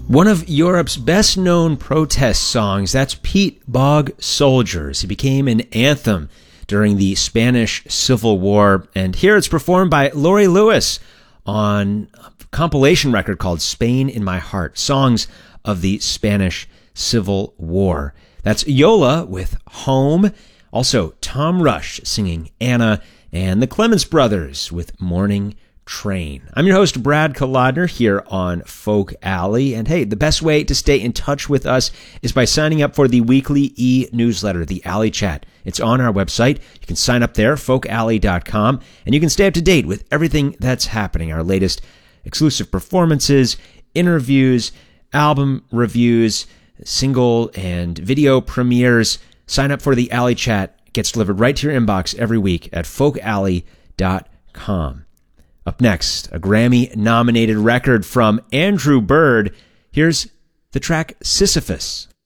One of Europe's best-known protest songs, that's Pete Bog Soldiers. It became an anthem during the Spanish Civil War, and here it's performed by Laurie Lewis on a compilation record called Spain in My Heart, Songs of the Spanish Civil War. That's Yola with Home, also Tom Rush singing Anna, and the Clements Brothers with Morning Train. I'm your host, Brad Kolodner, here on Folk Alley. And hey, the best way to stay in touch with us is by signing up for the weekly e-newsletter, the Alley Chat. It's on our website. You can sign up there, folkalley.com, and you can stay up to date with everything that's happening. Our latest exclusive performances, interviews, album reviews, single and video premieres. Sign up for the Alley Chat. It gets delivered right to your inbox every week at folkalley.com. Up next, a Grammy-nominated record from Andrew Bird. Here's the track Sisyphus.